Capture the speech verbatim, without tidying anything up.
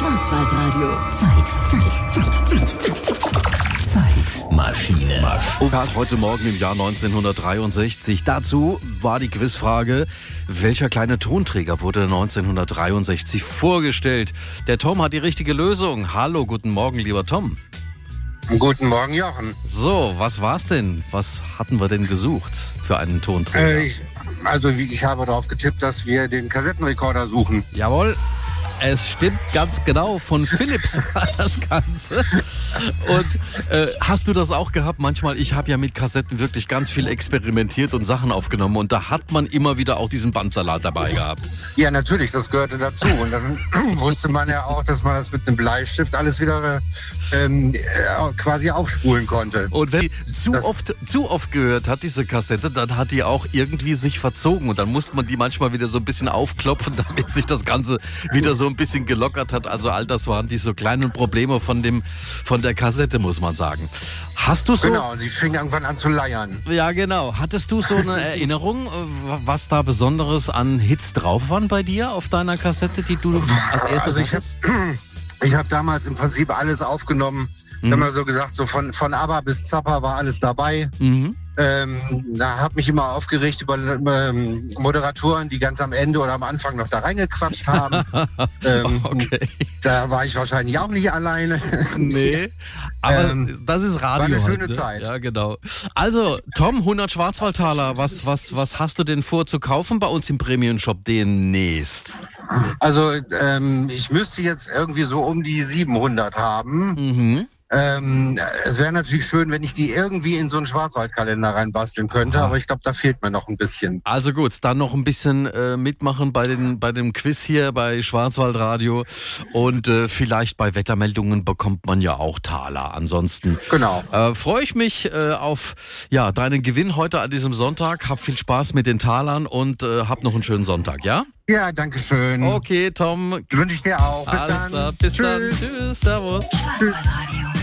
Schwarzwaldradio. Zeit, Zeit, Zeit, Zeitmaschine. Und heute Morgen im Jahr neunzehnhundertdreiundsechzig. Dazu war die Quizfrage, welcher kleine Tonträger wurde neunzehnhundertdreiundsechzig vorgestellt? Der Tom hat die richtige Lösung. Hallo, guten Morgen, lieber Tom. Guten Morgen, Jochen. So, was war's denn? Was hatten wir denn gesucht für einen Tonträger? Äh, ich, also ich habe darauf getippt, dass wir den Kassettenrekorder suchen. Jawohl. Es stimmt ganz genau, von Philips war das Ganze. Und äh, hast du das auch gehabt? Manchmal, ich habe ja mit Kassetten wirklich ganz viel experimentiert und Sachen aufgenommen und da hat man immer wieder auch diesen Bandsalat dabei gehabt. Ja, natürlich, das gehörte dazu. Und dann wusste man ja auch, dass man das mit einem Bleistift alles wieder ähm, quasi aufspulen konnte. Und wenn die zu oft, zu oft gehört hat, diese Kassette, dann hat die auch irgendwie sich verzogen und dann musste man die manchmal wieder so ein bisschen aufklopfen, damit sich das Ganze wieder so ein bisschen gelockert hat. Also all das waren die so kleinen Probleme von dem, von der Kassette, muss man sagen. Hast du so... Genau, und sie fing irgendwann an zu leiern. Ja, genau. Hattest du so eine Erinnerung, was da Besonderes an Hits drauf waren bei dir auf deiner Kassette, die du als erstes also ich hattest? Hab, ich habe damals im Prinzip alles aufgenommen. Mhm. Immer so gesagt, so von, von ABBA bis Zappa war alles dabei. Mhm. Ähm, da habe mich immer aufgeregt über ähm, Moderatoren, die ganz am Ende oder am Anfang noch da reingequatscht haben. ähm, okay. Da war ich wahrscheinlich auch nicht alleine. Nee, aber ähm, das ist Radio. War eine schöne halt, ne? Zeit. Ja, genau. Also, Tom, hundert Schwarzwaldtaler, was, was, was hast du denn vor zu kaufen bei uns im Premium-Shop demnächst? Also, ähm, ich müsste jetzt irgendwie so um die siebenhundert haben. Mhm. Ähm, es wäre natürlich schön, wenn ich die irgendwie in so einen Schwarzwaldkalender reinbasteln könnte, Aha. aber ich glaube, da fehlt mir noch ein bisschen. Also gut, dann noch ein bisschen äh, mitmachen bei, den, bei dem Quiz hier bei Schwarzwaldradio und äh, vielleicht bei Wettermeldungen bekommt man ja auch Taler. Ansonsten genau. äh, freue ich mich äh, auf ja, deinen Gewinn heute an diesem Sonntag. Hab viel Spaß mit den Talern und äh, hab noch einen schönen Sonntag, ja? Ja, danke schön. Okay, Tom. Wünsche ich dir auch. Bis Alles dann. Klar. Bis Tschüss. dann. Tschüss. Servus. Schwarzwaldradio.